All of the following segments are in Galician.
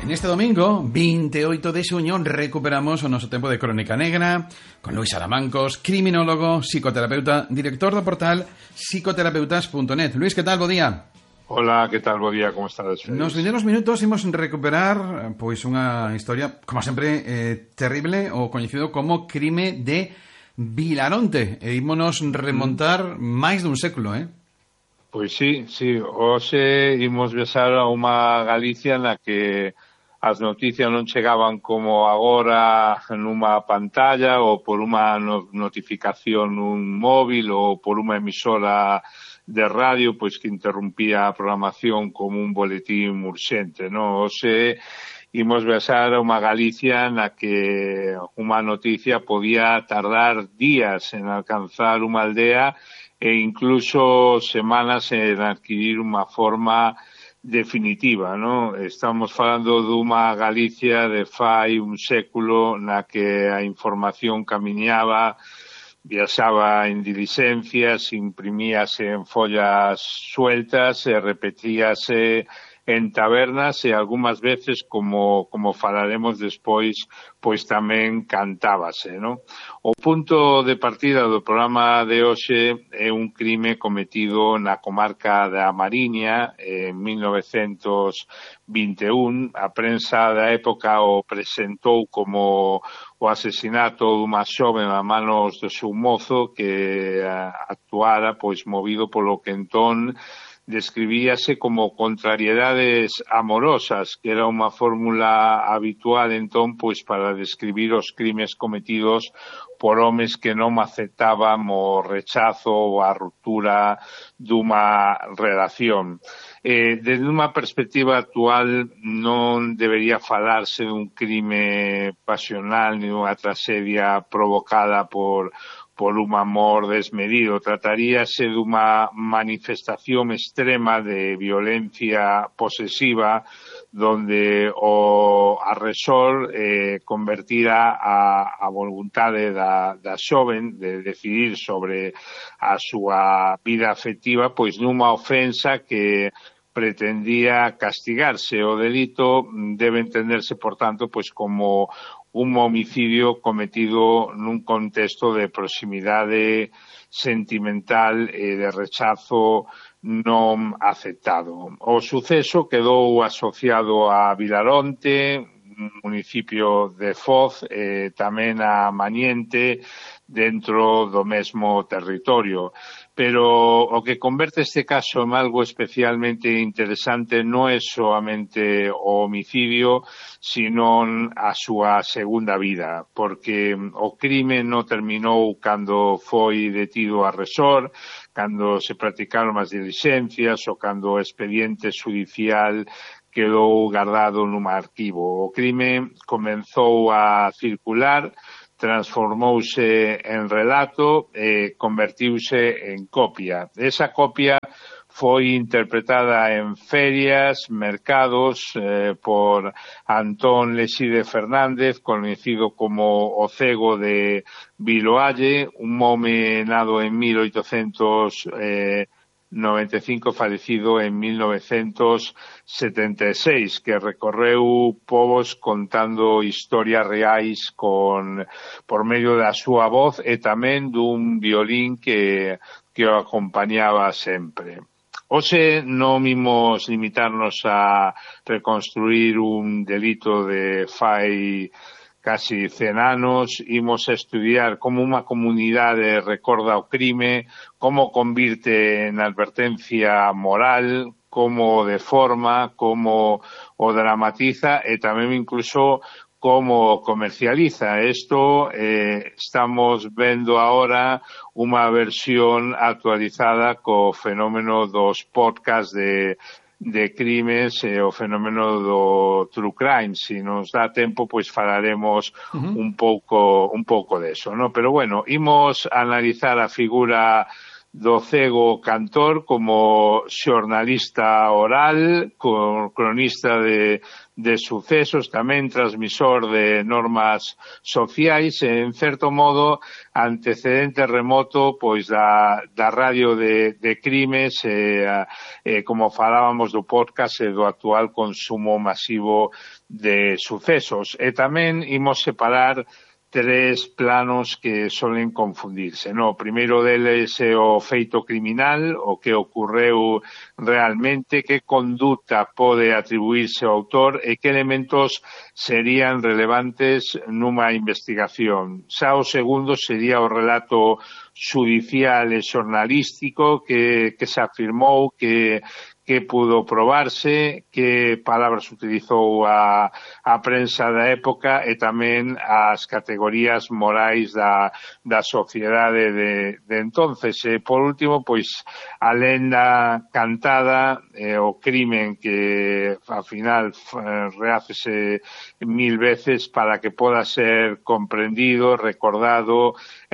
Neste domingo, 28 de xuño, recuperamos o noso tempo de Crónica Negra con Luis Aramancos, criminólogo, psicoterapeuta, director do portal psicoterapeutas.net. Luis, que tal? Bo día. Hola, que tal? Bo día, como estades? Nos vindeiros minutos imos recuperar pois unha historia, como sempre, terrible, o coñecido como crime de Vilaronte. E ímonos remontar máis dun século, Pois sí. Hoxe imos viaxar a unha Galicia na que as noticias non chegaban como agora nunha pantalla ou por unha notificación nun móvil ou por unha emisora de radio pois que interrumpía a programación como un boletín urxente, non? Hoxe imos viaxar a unha Galicia na que unha noticia podía tardar días en alcanzar unha aldea e incluso semanas en adquirir unha forma definitiva, non? Estamos falando dunha Galicia de fai un século na que a información camiñaba, viaxaba en diligencias, imprimíase en follas sueltas e repetíase en tabernas e algunhas veces, como falaremos despois, pois tamén cantábase, non? O punto de partida do programa de hoxe é un crime cometido na comarca da Mariña en 1921. A prensa da época o presentou como o asesinato dunha xoven a manos do seu mozo que actuara pois movido polo que entón describíase como contrariedades amorosas, que era unha fórmula habitual entón pois para describir os crimes cometidos por homes que non aceptaban o rechazo ou a ruptura dunha relación. Desde unha perspectiva actual non debería falarse dun crime pasional ni dunha tragedia provocada por un amor desmedido. Trataríase dunha manifestación extrema de violencia posesiva donde o agresor convertira a voluntade da xoven de decidir sobre a súa vida afectiva pois nunha ofensa que pretendía castigarse. O delito debe entenderse, por tanto, pois como un homicidio cometido nun contexto de proximidade sentimental e de rechazo non aceptado. O suceso quedou asociado a Vilaronte, municipio de Foz, e tamén a Mañente, dentro do mesmo territorio. Pero o que converte este caso en algo especialmente interesante non é soamente o homicidio, sino a súa segunda vida, porque o crime non terminou cando foi detido o agresor, cando se practicaron as diligencias ou cando o expediente judicial quedou guardado nun arquivo. O crime comenzou a circular, transformouse en relato e convertiuse en copia. Esa copia foi interpretada en ferias, mercados, por Antón Lexide Fernández, conocido como o Cego de Viloalle, un home nado en 1895, falecido en 1976, que recorreu povos contando historias reais por medio da súa voz e tamén dun violín que o acompañaba sempre. Hoxe non imos limitarnos a reconstruir un delito de fai casi 100 anos, imos a estudiar como unha comunidade recorda o crime, como convirte en advertencia moral, como o deforma, como o dramatiza e tamén incluso como comercializa. Isto estamos vendo agora unha versión actualizada co fenómeno dos podcasts de crimes e o fenómeno do true crime. Si nos dá tempo, pois falaremos un pouco deso, non? Pero bueno, imos analizar a figura do cego cantor como xornalista oral, cronista de sucesos, tamén transmisor de normas sociais e, en certo modo, antecedente remoto pois da radio de crimes como falábamos do podcast e do actual consumo masivo de sucesos. E tamén imos separar tres planos que solen confundirse. O primeiro deles é o feito criminal, o que ocorreu realmente, que conduta pode atribuirse ao autor e que elementos serían relevantes nunha investigación. Xa o segundo sería o relato xudicial e xornalístico que se afirmou que pudo probarse, que palabras utilizou a prensa da época e tamén as categorías morais da sociedade de entonces. E, por último, pois, a lenda cantada, o crimen que, ao final, rehácese 1000 veces para que poda ser comprendido, recordado e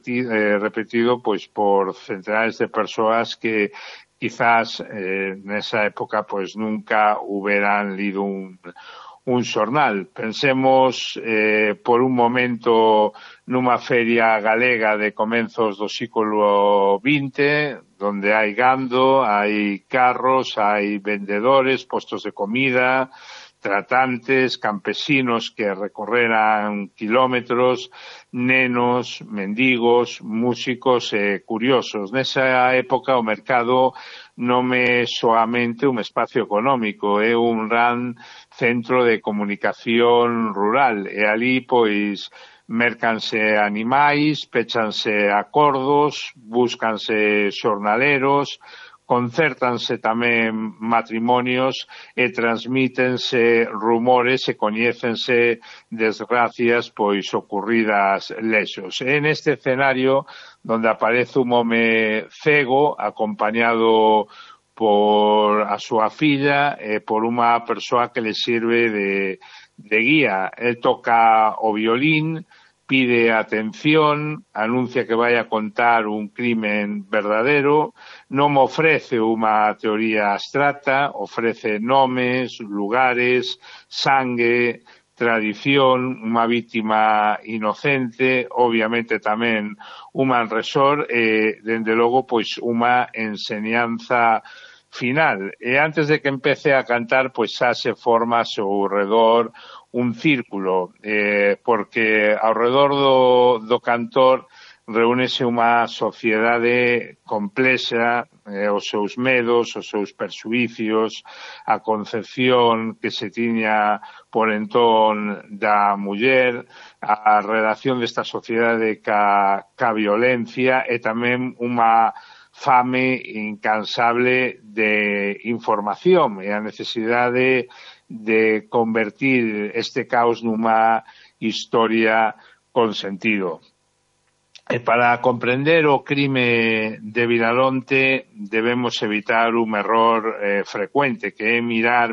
repetido pois por centenares de persoas que quizás nesa época pois nunca hubieran lido un xornal. Pensemos por un momento nunha feria galega de comenzos do século XX, donde hai gando, hai carros, hai vendedores, postos de comida, tratantes, campesinos que recorreran kilómetros, nenos, mendigos, músicos e curiosos. Nesa época o mercado non é soamente un espacio económico, é un gran centro de comunicación rural e ali pois mercanse animais, pechanse acordos, búscanse xornaleros, concértanse tamén matrimonios e transmítense rumores e coñécense desgracias pois ocurridas lexos. E neste escenario donde aparece un home cego acompañado por a súa filla e por unha persoa que le sirve de guía. El toca o violín, pide atención, anuncia que vai a contar un crimen verdadero, non ofrece unha teoría abstracta, ofrece nomes, lugares, sangue, tradición, unha vítima inocente, obviamente tamén un malresor e, dende logo, pois unha enseñanza final. E antes de que empece a cantar, pois xa se forma ao seu redor un círculo, porque ao redor do cantor reúnese unha sociedade complexa, os seus medos, os seus persuicios, a concepción que se tiña por entón da muller, a relación desta sociedade ca violencia e tamén unha fame incansable de información e a necesidade de convertir este caos nunha historia con sentido. E para comprender o crime de Vilalonte debemos evitar un error frecuente, que é mirar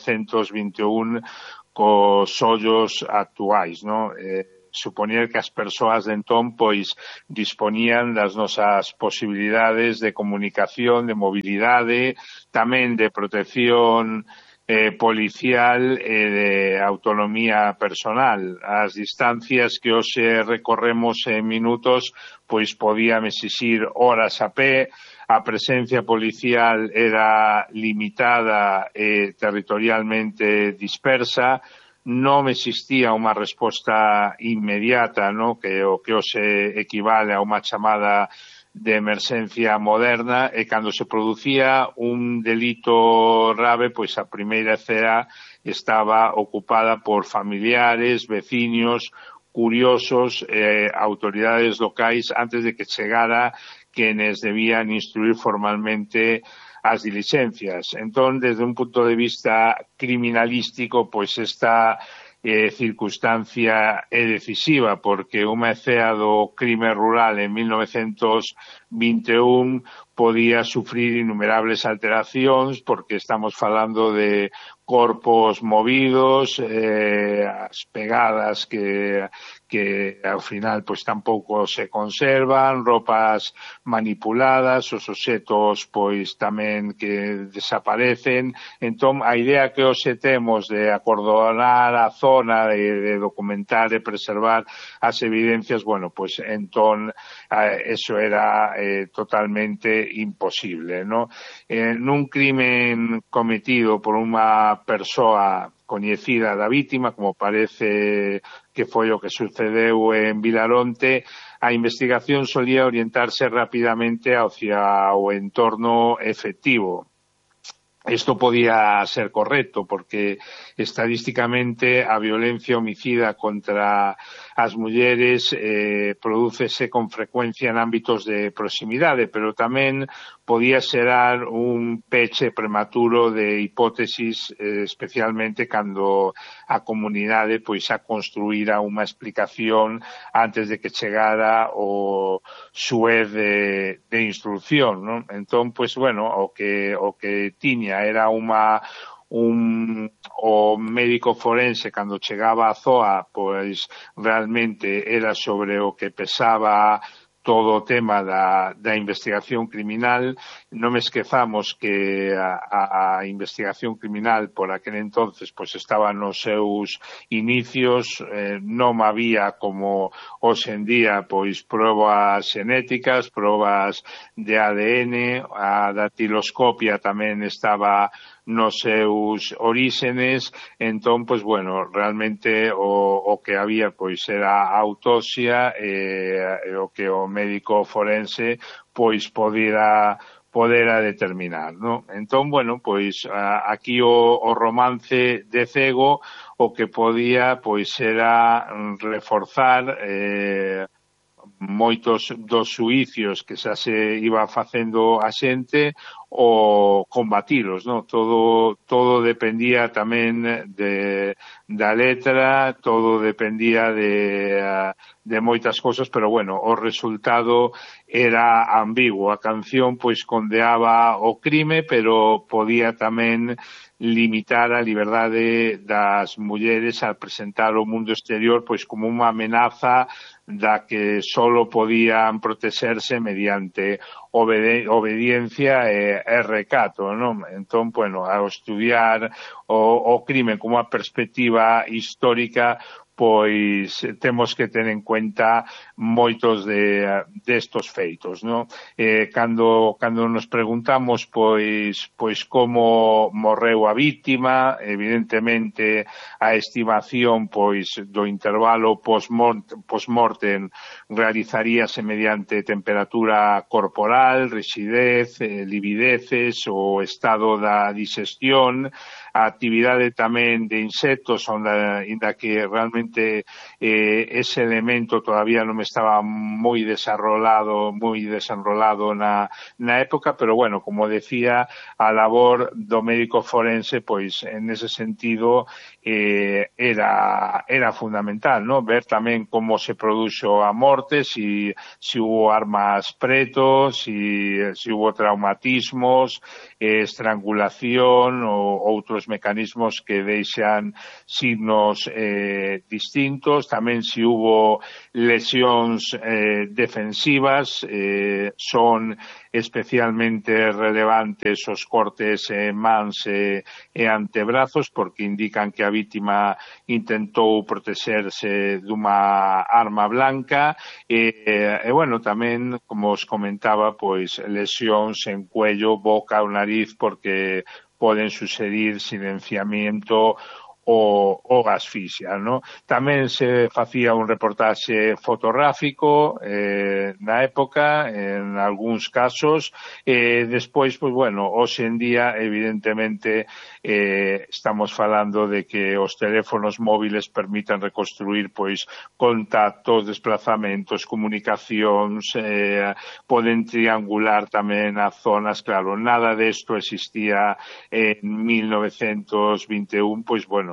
1921 cos ollos actuais, non? Supoñer que as persoas de entón pois dispoñían das nosas posibilidades de comunicación, de mobilidade, tamén de protección policial e de autonomía personal. As distancias que hoxe recorremos en minutos pois podían exixir horas a pé, a presencia policial era limitada e territorialmente dispersa, non existía unha resposta inmediata, no? que o que hoxe equivale a unha chamada de emerxencia moderna, e cando se producía un delito grave, pois a primeira cea estaba ocupada por familiares, veciños, curiosos, autoridades locais, antes de que chegara quenes debían instruir formalmente as diligencias. Entón, desde un punto de vista criminalístico, pois esta circunstancia é decisiva, porque unha cea do crime rural en 1921 21 podía sufrir innumerables alteracións porque estamos falando de corpos movidos, as pegadas que ao final pois tampouco se conservan, roupas manipuladas, os obxetos pois tamén que desaparecen. Entón, a idea que hoxe temos de acordonar a zona, de documentar e preservar as evidencias, bueno, pois entón eso era totalmente imposible, ¿no? Nun crimen cometido por unha persoa coñecida da vítima, como parece que foi o que sucedeu en Vilaronte, a investigación solía orientarse rapidamente hacia o entorno efectivo. Isto podía ser correcto porque estadísticamente a violencia homicida contra as mulleres prodúcese con frecuencia en ámbitos de proximidade, pero tamén podía xerar un peche prematuro de hipótesis, especialmente cando a comunidade pois a construíra unha explicación antes de que chegara o xuez de instrucción, non? Entón, pois, bueno, o que tiña era o médico forense cando chegaba a zoa, pois realmente era sobre o que pesaba todo o tema da investigación criminal. Non me esquezamos que a investigación criminal por aquel entonces pois estaba nos seus inicios, non había como hoxe en día pois probas xenéticas, probas de ADN, a datiloscopia tamén estaba nos seus oríxenes. Entón, pois, bueno, realmente o que había pois era a autopsia e o que o médico forense pois podera determinar, ¿no? Entón, bueno, pois aquí o romance de Cego o que podía pois era reforzar moitos dos suicios que xa se iba facendo a xente o combatilos, ¿no? Todo dependía tamén da letra, todo dependía de moitas cosas, pero bueno, o resultado era ambiguo. A canción pois condeaba o crime, pero podía tamén limitar a liberdade das mulleres al presentar o mundo exterior pois como unha amenaza da que solo podían protexerse mediante obediencia e recato, non? Entón, bueno, ao estudiar o crime como unha perspectiva histórica, pois temos que ter en cuenta moitos destos feitos, non? Cando nos preguntamos pois como morreu a vítima, evidentemente a estimación pois do intervalo post-mortem realizaríase mediante temperatura corporal, rixidez, livideces, o estado da digestión, a actividade tamén de insectos, inda que realmente ese elemento todavía non estaba moi desenrolado na época, pero bueno, como decía, a labor do médico forense, pois en ese sentido era fundamental, ¿no? Ver tamén como se produxo a morte, si hubo armas preto, si hubo traumatismos, estrangulación ou outros mecanismos que deixan signos distintos, tamén si hubo lesións defensivas, son especialmente relevantes os cortes en mans e antebrazos porque indican que a vítima intentou protexerse dunha arma blanca e bueno, tamén, como os comentaba, pois lesións en cuello, boca ou nariz porque poden suceder silenciamiento o asfixia, ¿no? Tamén se facía un reportaxe fotográfico na época, en algúns casos, despois, pois, bueno, hoxe en día, evidentemente, estamos falando de que os teléfonos móviles permitan reconstruir, pois, contactos, desplazamentos, comunicacións, poden triangular tamén as zonas, claro, nada desto existía en 1921, pois, bueno,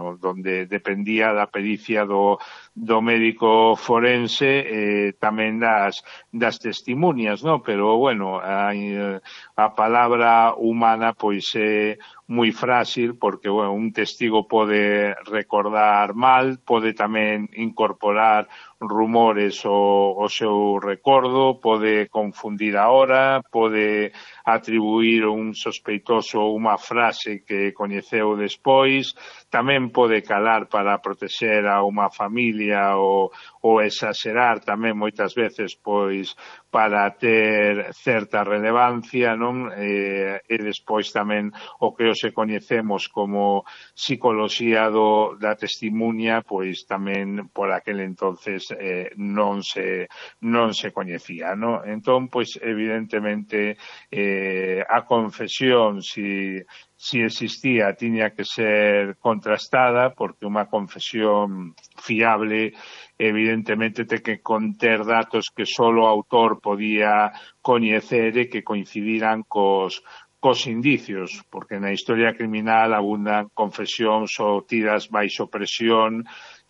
bueno, donde dependía da pericia do médico forense, tamén das testimonias, ¿no? Pero, bueno, a palabra humana, pois é moi frágil, porque, bueno, un testigo pode recordar mal, pode tamén incorporar rumores ao seu recordo, pode confundir a hora, pode atribuir un sospeitoso unha frase que coñeceu despois, tamén pode calar para protexer a unha familia ou exagerar tamén moitas veces pois para ter certa relevancia, non? E despois tamén o que se coñecemos como psicoloxía da testimonía, pois tamén por aquel entonces non se coñecía, non? Entón, pois evidentemente a confesión, si existía, tiña que ser contrastada, porque unha confesión fiable evidentemente ten que conter datos que só o autor podía coñecer e que coincidiran cos indicios, porque na historia criminal abundan confesións ou tidas baixo presión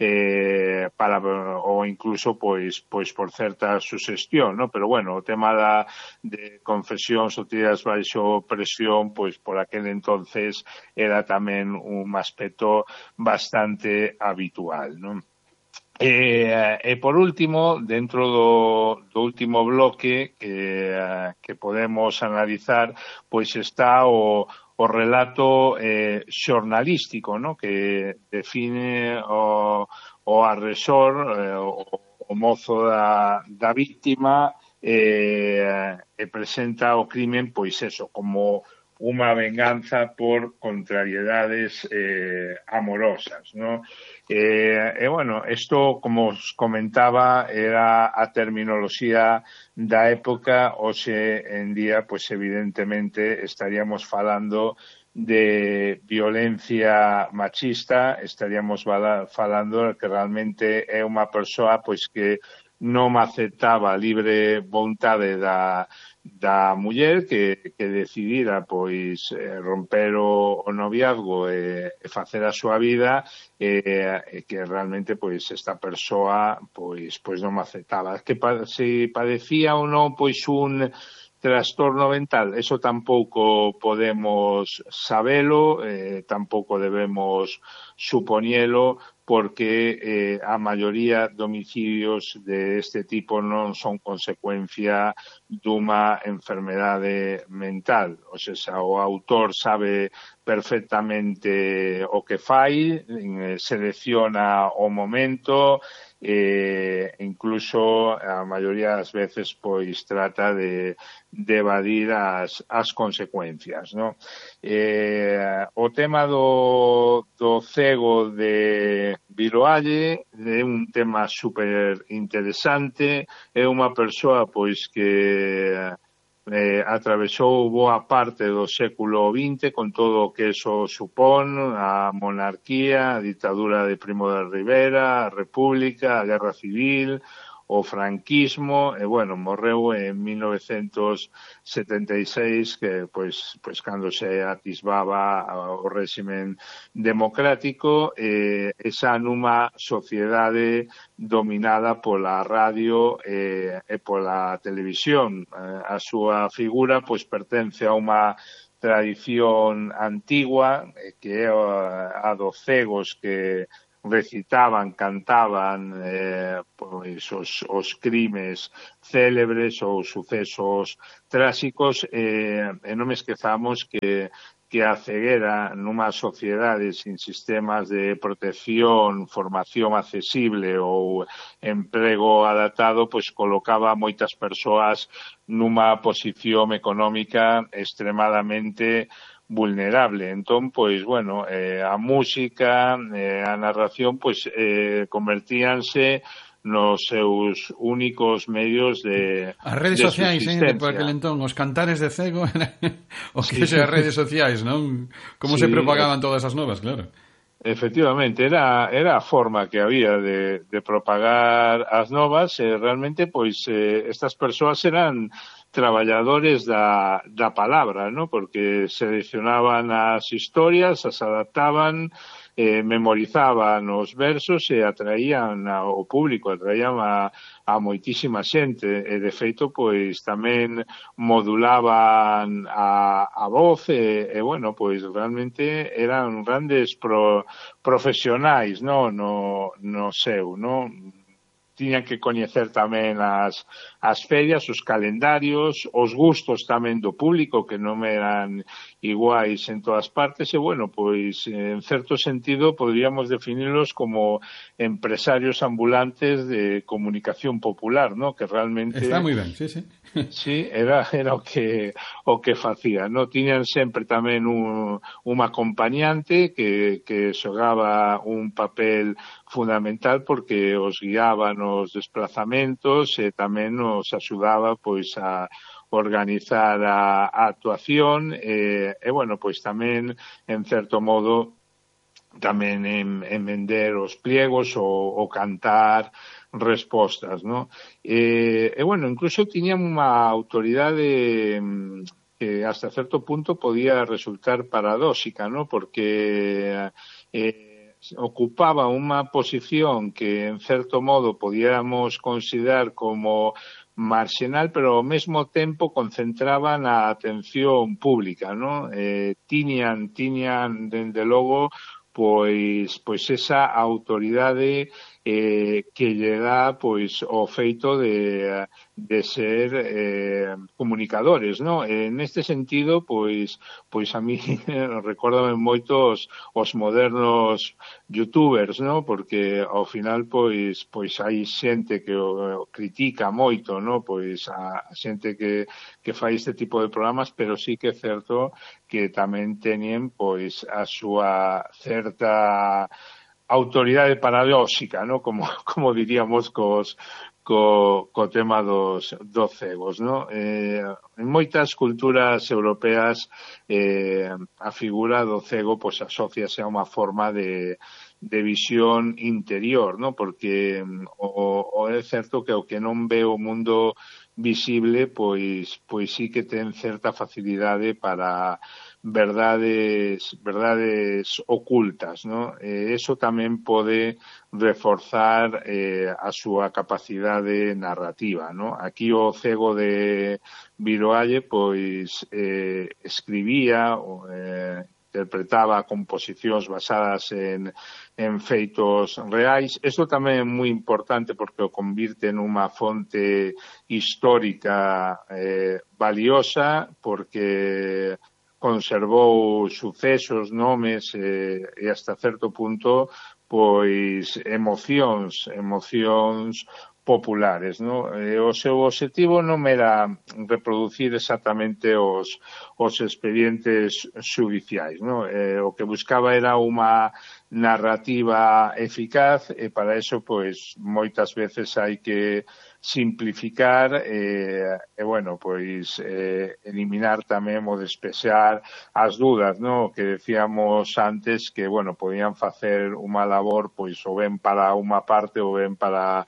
ou incluso pois por certa suxestión, ¿no? Pero bueno, o tema de confesións ou tidas baixo presión, pois por aquel entonces era tamén un aspecto bastante habitual, ¿no? E por último, dentro do último bloque que podemos analizar, pois está o relato xornalístico, ¿no? Que define o agresor, o mozo da víctima, e presenta o crimen, pois eso, como unha venganza por contrariedades amorosas, ¿no? Bueno, isto, como os comentaba, era a terminoloxía da época. Hoxe en día, pois evidentemente estaríamos falando de violencia machista, estaríamos falando que realmente é unha persoa pois que non aceptaba a libre vontade da muller que decidira pois romper o noviazgo e facer a súa vida, e que realmente pois esta persoa pois non aceptaba. Que se padecía ou non pois un trastorno mental, eso tampouco podemos sabelo, tampouco debemos supoñelo, porque a maioría de homicidios de este tipo non son consecuencia dunha enfermedade mental. O sea, o autor sabe perfectamente o que fai, selecciona o momento, incluso a maioría das veces pois trata de evadir as consecuencias, ¿no? O tema do cego de Viloalle é un tema super interesante. É unha persoa pois que atravesou boa parte do século XX con todo o que eso supón, a monarquía, a ditadura de Primo de Rivera, a república, a guerra civil, o franquismo, e, bueno, morreu en 1976, que, pois cando se atisbaba o réximen democrático, esa nunha sociedade dominada pola radio e pola televisión. A súa figura, pois, pertence a unha tradición antigua, que é a dos cegos que recitaban, cantaban pois os crimes célebres ou sucesos tráxicos, e non me esquezamos que a ceguera nunha sociedade sin sistemas de protección, formación accesible ou emprego adaptado, pois colocaba a moitas persoas nunha posición económica extremadamente vulnerable. Entón, pois, bueno, a música, a narración, pois, convertíanse nos seus únicos medios de as redes sociais, por aquel entón, os cantares de cego, o que se as redes sociais, non? Como se propagaban todas as novas, claro. Efectivamente, era a forma que había de propagar as novas, e realmente, pois, estas persoas eran traballadores da palabra, ¿no? Porque seleccionaban as historias, as adaptaban, memorizaban os versos e atraían ao público, atraían a moitísima xente, e de feito pois tamén modulaban a voz e bueno, pois realmente eran grandes profesionais, no seu, no? Tiñan que coñecer tamén as ferias, os calendarios, os gustos tamén do público, que non eran iguais en todas partes, e, bueno, pois, en certo sentido, podríamos definirlos como empresarios ambulantes de comunicación popular, ¿no? Que realmente... Está moi ben, sí, sí. Sí, era o que facía, no? Tiñan sempre tamén un acompañante que xogaba un papel fundamental porque os guiaba nos desplazamentos e tamén nos axudaba pois a organizar a actuación e bueno, pois tamén en certo modo tamén en vender os pliegos ou cantar respostas, ¿no? E bueno, incluso tiñan unha autoridade que hasta certo punto podía resultar paradóxica, ¿no? Porque ocupaba unha posición que en certo modo podíamos considerar como marxinal, pero ao mesmo tempo concentraban a atención pública, ¿no? Tiñan, dende logo, pois esa autoridade que lle dá pois o feito de ser comunicadores, ¿no? Neste sentido, pois a mí recórdame moito os modernos youtubers, ¿no? Porque ao final pois hai xente que o critica moito, ¿no? Pois a xente que fai este tipo de programas, pero sí que é certo que tamén teñen pois a súa certa autoridade paradóxica, ¿no? Como diríamos co tema dos cegos, ¿no? En moitas culturas europeas a figura do cego pois asóciase a unha forma de visión interior, ¿no? Porque o é certo que o que non ve o mundo visible, pois sí que ten certa facilidade para verdades ocultas, ¿no? Eso tamén pode reforzar a súa capacidade narrativa, ¿no? Aquí o cego de Viroalle, pois escribía interpretaba composicións basadas en feitos reais. Isto tamén é moi importante porque o convirte nunha fonte histórica valiosa, porque conservou sucesos, nomes e hasta certo punto pois emocións populares, ¿no? O seu objetivo non era reproducir exactamente os expedientes xudiciais, ¿no? O que buscaba era unha narrativa eficaz e para eso, pois, moitas veces hai que simplificar e bueno, pois eliminar tamén ou despexar as dúdas, ¿no? Que decíamos antes que, bueno, podían facer unha labor pois ou ben para unha parte ou ben para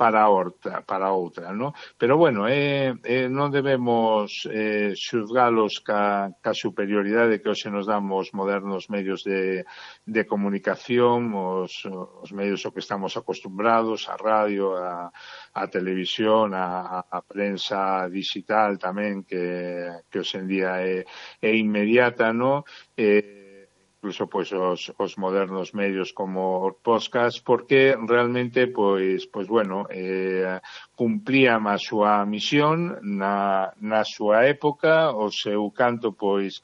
outra, ¿no? Pero bueno, non debemos xuzgalos ca superioridade que hoxe nos dan os modernos medios de comunicación, os medios ao que estamos acostumbrados, a radio, a televisión, a prensa digital tamén, que hoxe en día é inmediata, ¿no? Incluso pois os modernos medios como os podcast, porque realmente pois bueno, cumplían a súa misión na súa época, o seu canto pois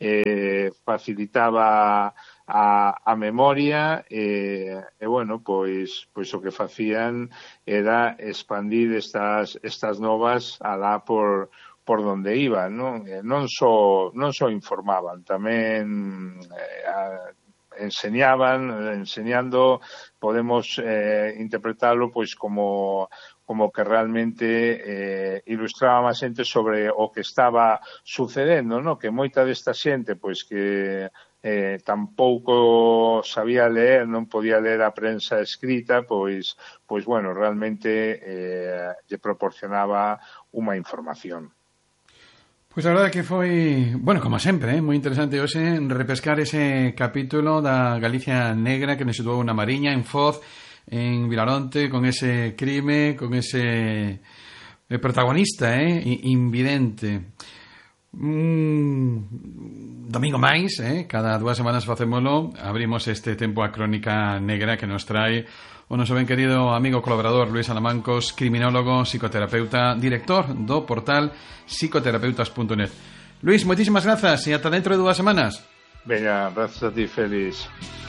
facilitaba a memoria e bueno, pois o que facían era expandir estas novas alá por donde iban, non? Non só informaban, tamén enseñando, podemos interpretarlo pois como que realmente ilustraba máis xente sobre o que estaba sucedendo, non? Que moita desta xente pois que tampouco sabía ler, non podía ler a prensa escrita, pois bueno, realmente lle proporcionaba unha información. Pois a verdade que foi, bueno, como sempre, moi interesante hoxe repescar ese capítulo da Galicia negra que nos situou na Mariña, en Foz, en Vilaronte, con ese crime, con ese protagonista, invidente. Domingo máis, cada 2 semanas facémolo, abrimos este tempo a crónica negra que nos trae o noso ben querido amigo colaborador Luís Alamancos, criminólogo, psicoterapeuta, director do portal psicoterapeutas.net. Luís, moitísimas grazas e ata dentro de 2 semanas. Veña, grazas a ti, Félix.